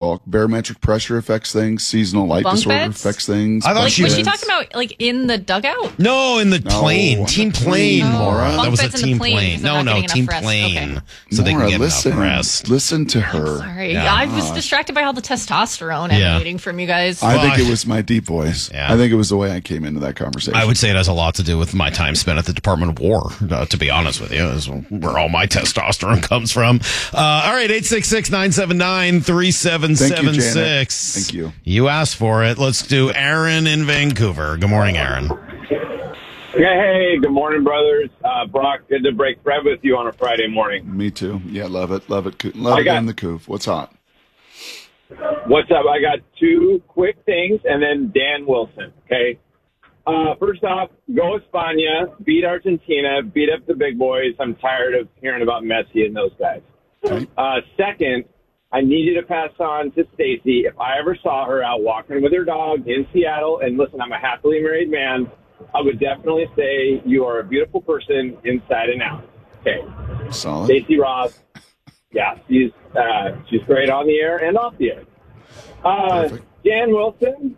all barometric pressure affects things. Seasonal light Bunk disorder beds? affects things. I thought Like, she was she was- talking about like in the dugout? No, in the plane. Team plane, Oh, Laura. bunk That was a beds in the team plane, plane. because they're No, not no, getting team enough rest. plane. Okay. So they can Maura, get listen, enough rest. listen to her. Sorry, Yeah. I was distracted by all the testosterone emanating from you guys. I think it was my deep voice. Yeah. I think it was the way I came into that conversation. I would say it has a lot to do with my time spent at the Department of War, to be honest with you, is where all my testosterone comes from. All right, 866-979-3776. Thank you. You asked for it. Let's do Aaron in Vancouver. Good morning, Aaron. Hey, good morning, brothers. Brock, good to break bread with you on a Friday morning. Me too. Yeah, love it. Love it. Love it in the coupe. What's hot? What's up? I got two quick things, and then Dan Wilson, okay? First off, go España, beat Argentina, beat up the big boys. I'm tired of hearing about Messi and those guys. Okay. Second, I need you to pass on to Stacy. If I ever saw her out walking with her dog in Seattle, and listen, I'm a happily married man, I would definitely say you are a beautiful person inside and out. Okay. Solid. Stacy Ross. Yeah, she's great on the air and off the air. Perfect. Dan Wilson.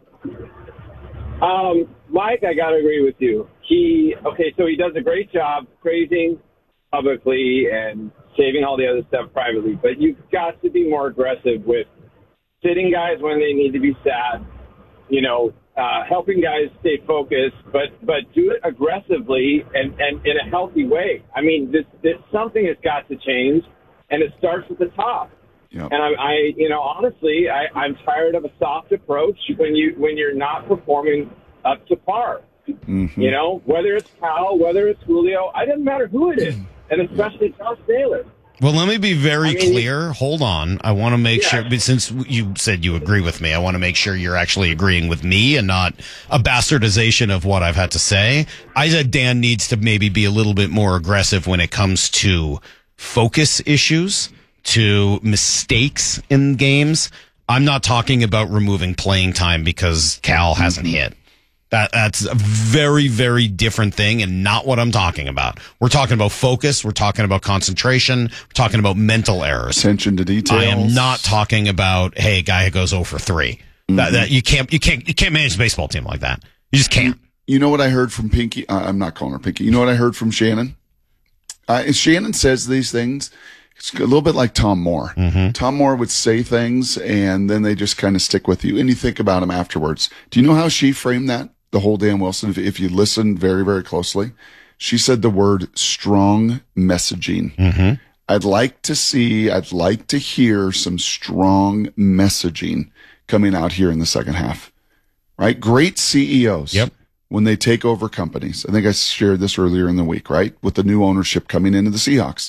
Mike, I got to agree with you. So he does a great job praising publicly and saving all the other stuff privately, but you've got to be more aggressive with sitting guys when they need to be sat, helping guys stay focused, but do it aggressively and in a healthy way. I mean, this something has got to change, and it starts at the top. Yep. And honestly, I'm tired of a soft approach when you're not performing up to par. Mm-hmm. Whether it's Cal, whether it's Julio, it doesn't matter who it is, and especially Josh Taylor. Well, let me be very clear. Hold on. I want to make sure, but since you said you agree with me, I want to make sure you're actually agreeing with me and not a bastardization of what I've had to say. I said Dan needs to maybe be a little bit more aggressive when it comes to focus issues, to mistakes in games. I'm not talking about removing playing time because Cal hasn't hit. That's a very, very different thing and not what I'm talking about. We're talking about focus. We're talking about concentration. We're talking about mental errors. Attention to details. I am not talking about, hey, a guy who goes 0 for 3. That you can't manage a baseball team like that. You just can't. You know what I heard from Pinky? I'm not calling her Pinky. You know what I heard from Shannon? Shannon says these things. It's a little bit like Tom Moore. Mm-hmm. Tom Moore would say things, and then they just kind of stick with you, and you think about them afterwards. Do you know how she framed that? The whole Dan Wilson, if you listen very, very closely, she said the word strong messaging. Mm-hmm. I'd like to hear some strong messaging coming out here in the second half, right? Great CEOs. Yep. When they take over companies. I think I shared this earlier in the week, right? With the new ownership coming into the Seahawks.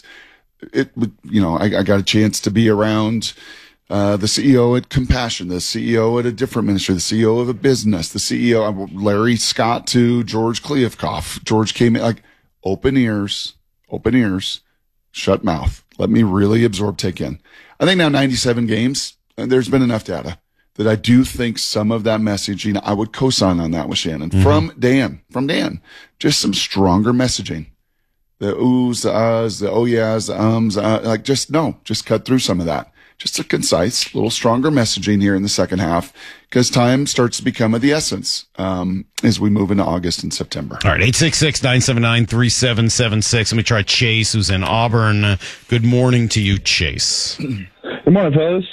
I got a chance to be around the CEO at Compassion, the CEO at a different ministry, the CEO of a business, the CEO, Larry Scott to George Kliavkoff. George came in like open ears, shut mouth. Let me really absorb, take in. I think now 97 games, and there's been enough data that I do think some of that messaging, I would co-sign on that with Shannon. From Dan, just some stronger messaging. The oohs, the uhs, the oh yeahs, the ums, just cut through some of that. Just a concise, little stronger messaging here in the second half because time starts to become of the essence as we move into August and September. All right, 866-979-3776. Let me try Chase, who's in Auburn. Good morning to you, Chase. Good morning, fellas.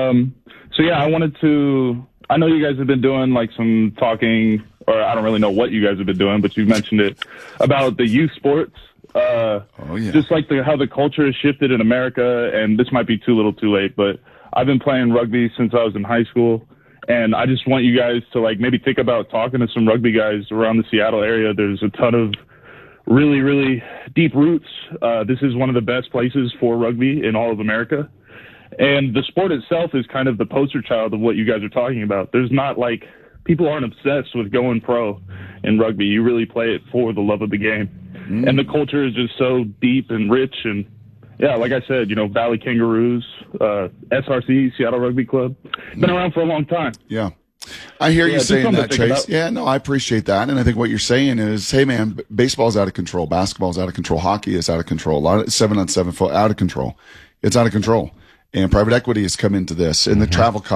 I know you guys have been doing like some talking, or I don't really know what you guys have been doing, but you mentioned it about the youth sports. Just like how the culture has shifted in America, and this might be too little too late, but I've been playing rugby since I was in high school, and I just want you guys to like maybe think about talking to some rugby guys around the Seattle area. There's a ton of really, really deep roots. This is one of the best places for rugby in all of America. And the sport itself is kind of the poster child of what you guys are talking about. There's not like, people aren't obsessed with going pro in rugby. You really play it for the love of the game. And the culture is just so deep and rich. And yeah, like I said, Valley Kangaroos, SRC, Seattle Rugby Club, been around for a long time. Yeah. I hear you saying that, Chase. about. Yeah, no, I appreciate that. And I think what you're saying is, hey, man, baseball's out of control. Basketball's out of control. Hockey is out of control. A lot of 7-on-7 out of control. It's out of control. And private equity has come into this. And the travel